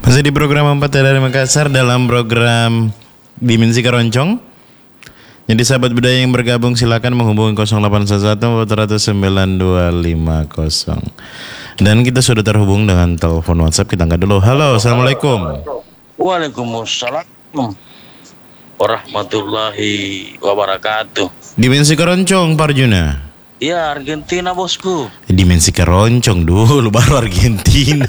Masih di program 4 dari Makassar dalam program Dimensi Keroncong. Jadi sahabat budaya yang bergabung silakan menghubungi 0811 409 250. Dan kita sudah terhubung dengan telepon WhatsApp, kita angkat dulu. Halo, assalamualaikum. Waalaikumsalam warahmatullahi wabarakatuh. Dimensi Keroncong, Pak Arjuna. Ya, Argentina bosku. Dimensi Keroncong dulu, baru Argentina.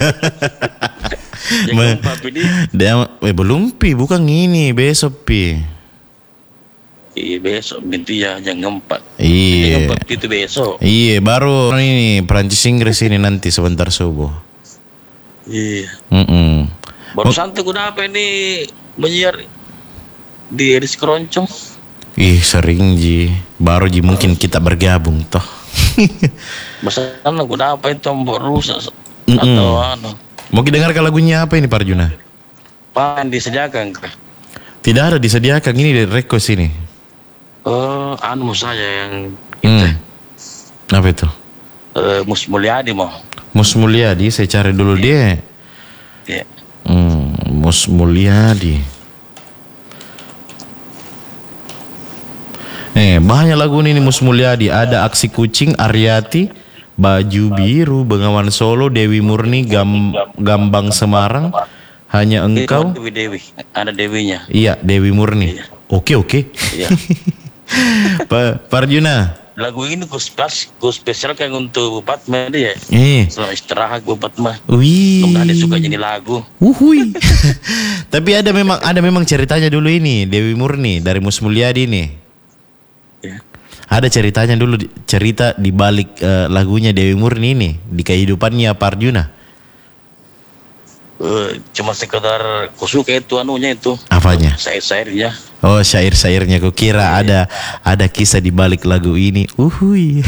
Belum pi, bukan ini, besok pi. Iya besok binti ya jam 4. Iya. Jam 4 itu besok. Iya, baru ini Prancis Inggris ini nanti sebentar subuh. Iya. Oh. Baru santai udah apa ini menyiar di Edis Keroncong. Ih, sering Ji. Baru Ji mungkin kita bergabung toh. Masalah udah apa itu mbok rusak atau anu. Mau dengar lagunya apa ini Pak Arjuna? Apa yang disediakan kah? Tidak ada disediakan, ini dari request ini. Anu saya yang kita. Apa itu? Mus Mulyadi mau. Mus Mulyadi, saya cari dulu dia. Iya. Mus Mulyadi. Banyak lagu ini Mus Mulyadi. Ada Aksi Kucing, Aryati, Baju Biru, Bengawan Solo, Dewi Murni, Gambang Semarang, Hanya Engkau. Dewi. Ada Dewinya. Iya, Dewi Murni. Iya. Oke. Iya. Pak Arjuna. Lagu ini gue spesial kayak untuk Fatma dia. Selamat istirahat gue Fatma. Wih. Semoga dia suka nyanyi lagu. Wuhui. Tapi ada memang ceritanya dulu ini Dewi Murni dari Mus Mulyadi nih. Ya. Ada ceritanya dulu, cerita di balik lagunya Dewi Murni ini di kehidupannya Pak Arjuna. Cuma sekedar kusuka itu anunya itu. Apanya? Syair-syairnya. Oh, syair-syairnya. Kukira ada kisah di balik lagu ini. Uhui.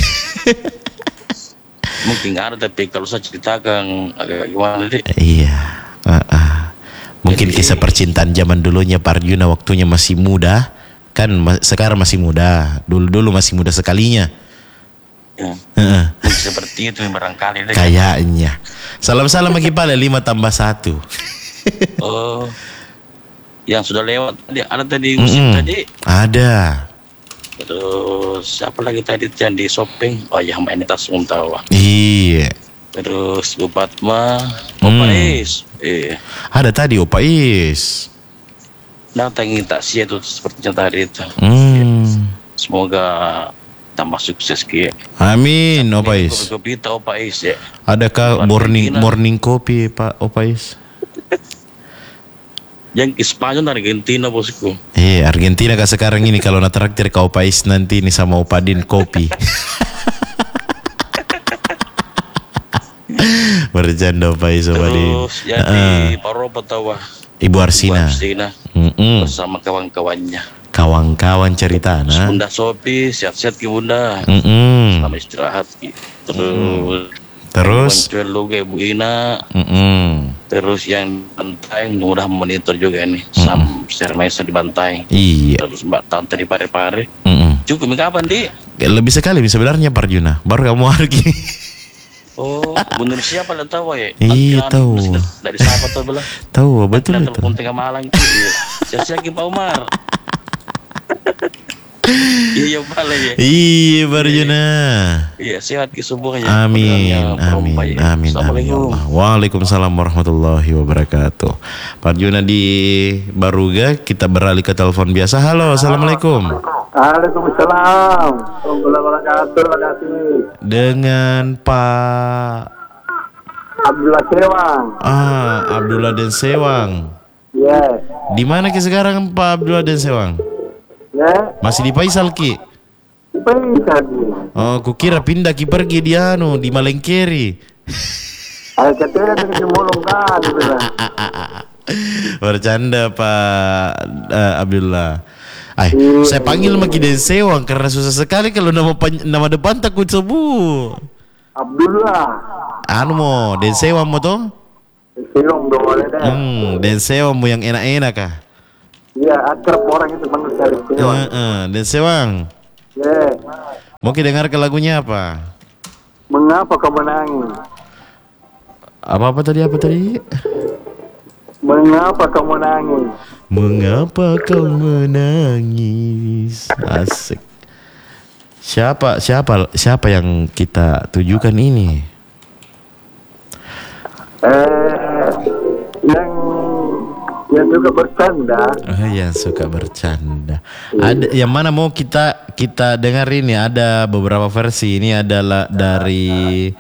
Mungkin ada, tapi kalau saya ceritakan agak gimana deh. Iya. Mungkin kisah percintaan zaman dulunya Pak Arjuna waktunya masih muda. Kan sekarang masih muda. Dulu masih muda sekalinya. Ya. Seperti itu barangkali deh. Kayaknya. Salam-salam bagi Pale 5+1. Oh. Yang sudah lewat tadi ada tadi musik tadi. Ada. Terus siapa lagi tadi yang di shopping? Oh ya, Mbak Anita Sumtawa. Iya. Terus Bu Fatma, Opa Is. Ada tadi Opa Is. Datang tak sia itu seperti yang tadi itu. Semoga tambah sukses Ki. Amin Opa Is. Kopi Opa Is ya. Adakah morning kopi Pak Opa Is? Yang ke Spanyol Argentina bosku. Argentina kah sekarang ini kalau natraktir kau Opa Is nanti ini sama Opa Din kopi. Bercanda Opa Is Opa Din. Terus jadi Paropa tawa. Ibu Arsina. Bersama kawan-kawannya. Kawan-kawan cerita Bunda Sopi, sehat-sehat Ki Bunda. Selamat istirahat Ki. Terus Bu Ina. Terus yang bantai mudah monitor juga nih. Share Maisa di bantai. Iya. Terus Mbak Tante di Pare-Pare. Cukup kapan Di? Lebih sekali sebenarnya Pak Arjuna. Baru kamu lagi. Oh, bener siapa lah tahu ya? Iya tahu. Dari siapa tahu belah? Tahu betul itu. Telepon tengah malang itu. Siapa Pak Umar? Iya Pak ya. Iya Pak Arjuna. Iya sehat Ki semuanya. Amin. Assalamualaikum. Waalaikumsalam warahmatullahi wabarakatuh. Pak Arjuna di Baruga, kita beralih ke telepon biasa. Halo, assalamualaikum. Waalaikumsalam. Wabarakatuh. Terima kasih. Dengan Pak Abdullah Sewang. Abdullah dan Sewang. Yes. Di mana Ki sekarang Pak Abdullah dan Sewang? Ya. Masih di Faisal Ki? Di Faisal Ki. Oh, kukira pindah Ki pergi di Malengkeri. Katanya di Mulung kan. Bercanda Pak Abdullah. Saya panggil Maki Den Sewang karena susah sekali kalau nama depan takut sebut. Abdullah. Den Sewang mo to? Sewang boleh deh. Den Sewang mo yang enak-enak kah? Iya, akrab orang itu manusia Sewang. Den Sewang. Ya. Mau dengar ke lagunya apa? Mengapa kau menangis? Apa tadi? Mengapa kamu nangis? Mengapa kau menangis? Asik. Siapa yang kita tujukan ini? Yang suka bercanda. Yang suka bercanda. Ada yang mana mau kita dengar ini? Ada beberapa versi. Ini adalah dari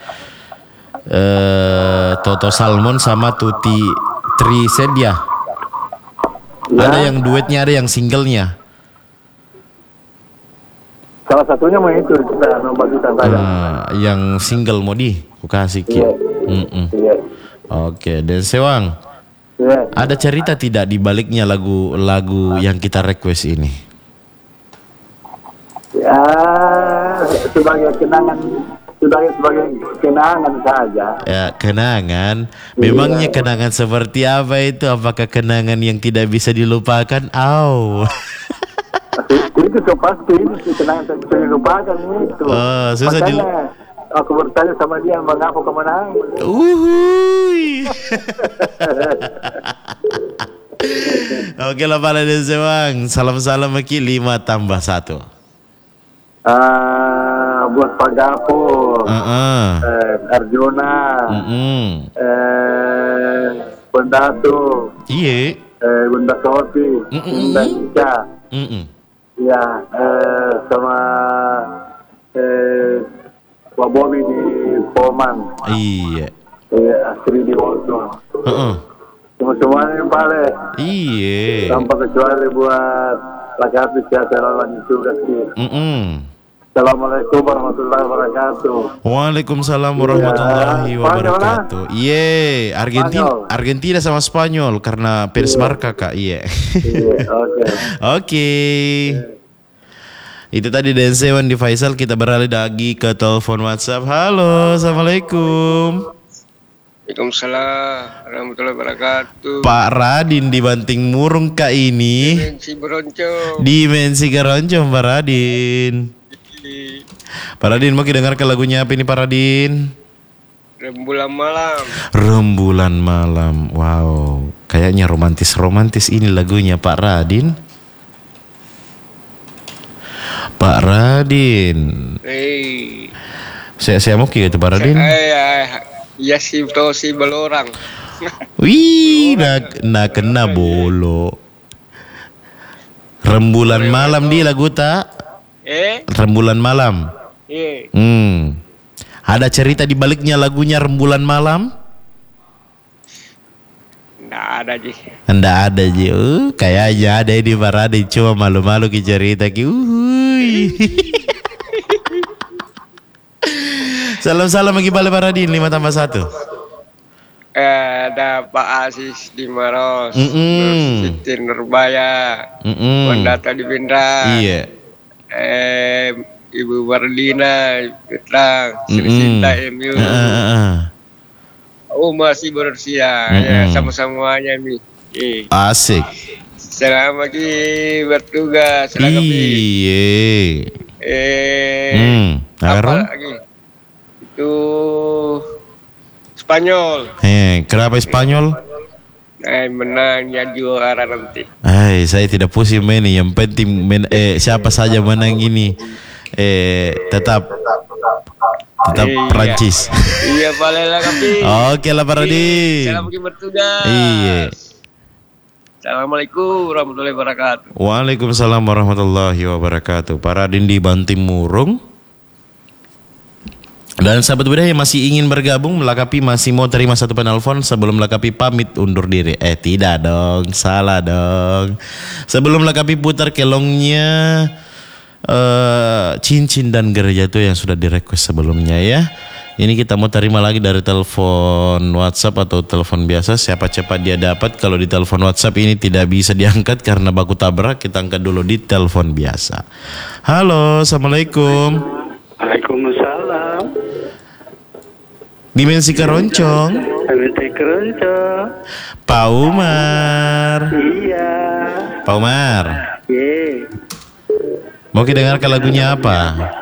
Toto Salmon sama Tuti Trisedia. Ya. Ada yang duetnya, ada yang singlenya. Salah satunya mah itu kita bagikan saja. Yang single mau aku kasih Ki. Iya. Oke, dan Sewang. Iya. Ada cerita tidak di baliknya lagu yang kita request ini? Ya, sebagai kenangan saja. Ya, kenangan. Memangnya kenangan seperti apa itu? Apakah kenangan yang tidak bisa dilupakan? Itu pasti itu kenangan tak bisa dilupakan itu. Susah Makanya aku bertanya sama dia, mengapa kamu nangis? Uhuy. Oke lah Pak Raden Sewang. Salam-salam Maki 5 tambah 1. Buat Pak Gapur, Arjuna, Bunda Tu, Iya. Bunda Soti, Bunda Ica, ya, sama Pak Bobi di Pomang, Iya. Astri di Woso, semuanya balik, Iya. tanpa kecuali buat laki-laki siapa yang juga sih. Assalamualaikum warahmatullahi wabarakatuh. Waalaikumsalam warahmatullahi wabarakatuh. Iya, Argentina sama Spanyol karena Pers Barca Kak. Iya. Oke. Itu tadi Densewan di Faisal. Kita beralih lagi ke telepon WhatsApp. Halo, assalamualaikum. Waalaikumsalam warahmatullahi wabarakatuh. Pak Radin di Banting Murung Kak ini. Dimensi Keroncong Pak Radin. Pak Radin mau dengarkan lagunya apa ini Pak Radin? Rembulan Malam. Rembulan Malam. Wow, kayaknya romantis ini lagunya Pak Radin. Pak Radin. Saya mau gitu Pak Radin. Ya si belorang. Wih, nak kena bolo. Rembulan Malam di lagu tak? Rembulan Malam. Ada cerita di baliknya lagunya Rembulan Malam? Nggak ada Ji. Kayaknya ada di Parade cuma malu-malu ki cerita ki. Salam-salam bagi Bale Paradin 5 tambah 1. Ada Pak Asis di Maros, Siti Nurbaya, Wandata di Bindra. Iya. Ibu Wardina Petrang, Sri Sinta MU. Masih bersia ya sama-samanya Mi. Asik. Selamat lagi bertugas. Iya. Apa lagi? Itu Spanyol. Kenapa Spanyol? Menang ya juara nanti. Saya tidak pusing main ini. Yang penting siapa saja menang ini. Tetap Prancis. Iya, boleh lah Kapi. Oke lah Pak Radin. Selamat lagi bertugas. Iya. Assalamualaikum warahmatullahi wabarakatuh. Waalaikumsalam warahmatullahi wabarakatuh. Pak Radin di Banting Murung. Dan sahabat budaya yang masih ingin bergabung melakapi masih mau terima satu penelpon sebelum melakapi pamit undur diri. Tidak dong, salah dong. Sebelum melakapi putar kelongnya cincin dan gereja itu yang sudah direquest sebelumnya ya. Ini kita mau terima lagi dari telepon WhatsApp atau telepon biasa. Siapa cepat dia dapat. Kalau di telepon WhatsApp ini tidak bisa diangkat karena baku tabrak. Kita angkat dulu di telepon biasa. Halo, assalamualaikum. Waalaikumsalam. Dimensi Keroncong. Dimensi Keroncong. Pak Umar. Iya. Pak Umar. Iya. Mau kita dengarkan lagunya apa?